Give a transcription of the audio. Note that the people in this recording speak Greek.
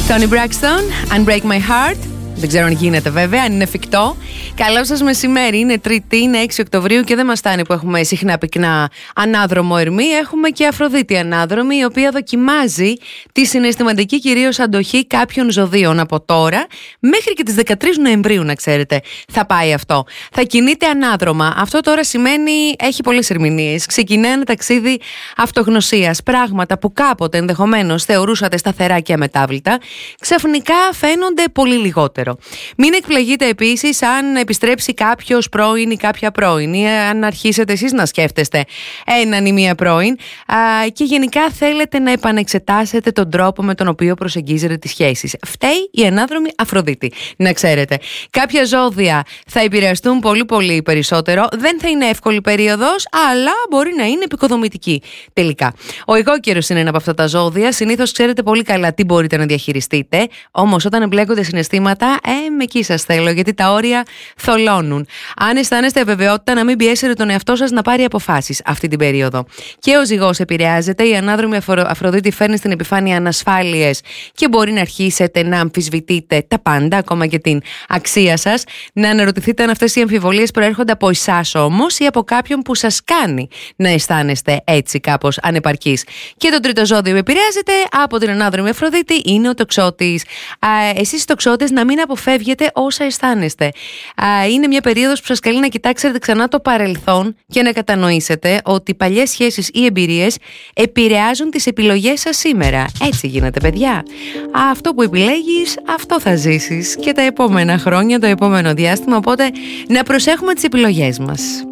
Toni Braxton, Unbreak My Heart. Δεν ξέρω αν γίνεται βέβαια, αν είναι εφικτό. Καλό σας μεσημέρι. Είναι Τρίτη, είναι 6 Οκτωβρίου και δεν μας φτάνει που έχουμε συχνά πυκνά ανάδρομο Ερμή. Έχουμε και Αφροδίτη ανάδρομη, η οποία δοκιμάζει τη συναισθηματική κυρίως αντοχή κάποιων ζωδίων από τώρα μέχρι και τις 13 Νοεμβρίου, να ξέρετε. Θα πάει αυτό. Θα κινείται ανάδρομα. Αυτό τώρα σημαίνει, έχει πολλές ερμηνείες. Ξεκινάει ένα ταξίδι αυτογνωσίας. Πράγματα που κάποτε ενδεχομένως θεωρούσατε σταθερά και αμετάβλητα, ξαφνικά φαίνονται πολύ λιγότερο. Μην εκπλαγείτε επίσης αν επιστρέψει κάποιος πρώην ή κάποια πρώην, ή αν αρχίσετε εσείς να σκέφτεστε έναν ή μία πρώην και γενικά θέλετε να επανεξετάσετε τον τρόπο με τον οποίο προσεγγίζετε τις σχέσεις. Φταίει η ανάδρομη Αφροδίτη, να ξέρετε. Κάποια ζώδια θα επηρεαστούν πολύ περισσότερο. Δεν θα είναι εύκολη περίοδος, αλλά μπορεί να είναι επικοδομητική τελικά. Ο Αιγόκερος είναι ένα από αυτά τα ζώδια. Συνήθως ξέρετε πολύ καλά τι μπορείτε να διαχειριστείτε. Όμως όταν εμπλέκονται συναισθήματα, με εκεί σας θέλω, γιατί τα όρια θολώνουν. Αν αισθάνεστε αβεβαιότητα, να μην πιέσετε τον εαυτό σας να πάρει αποφάσεις αυτή την περίοδο. Και ο ζυγός επηρεάζεται. Η ανάδρομη Αφροδίτη φέρνει στην επιφάνεια ανασφάλειες και μπορεί να αρχίσετε να αμφισβητείτε τα πάντα, ακόμα και την αξία σας. Να αναρωτηθείτε αν αυτές οι αμφιβολίες προέρχονται από εσάς όμως ή από κάποιον που σας κάνει να αισθάνεστε έτσι κάπως ανεπαρκείς. Και το τρίτο ζώδιο που επηρεάζεται από την ανάδρομη Αφροδίτη είναι ο τοξότης. Εσείς οι τοξότες να μην αποφεύγετε όσα αισθάνεστε. Είναι μια περίοδος που σας καλεί να κοιτάξετε ξανά το παρελθόν και να κατανοήσετε ότι παλιές σχέσεις ή εμπειρίες επηρεάζουν τις επιλογές σας σήμερα. Έτσι γίνεται, παιδιά. Αυτό που επιλέγεις, αυτό θα ζήσεις και τα επόμενα χρόνια, το επόμενο διάστημα. Οπότε να προσέχουμε τις επιλογές μας.